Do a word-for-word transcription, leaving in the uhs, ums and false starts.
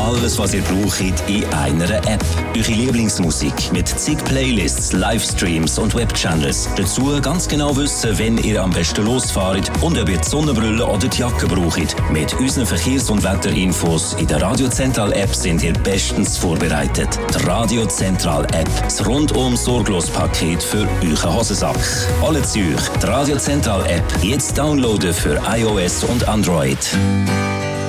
alles, was ihr braucht, in einer App. Eure Lieblingsmusik mit zig Playlists, Livestreams und Webchannels. Dazu ganz genau wissen, wenn ihr am besten losfahrt und ob ihr die Sonnenbrille oder die Jacke braucht. Mit unseren Verkehrs- und Wetterinfos in der Radio Zentral App sind ihr bestens vorbereitet. Die Radio Zentral App. Das rundum sorglos Paket für euren Hosensack. Alle Züge. Die Radio Zentral App. Jetzt downloaden für iOS und Android.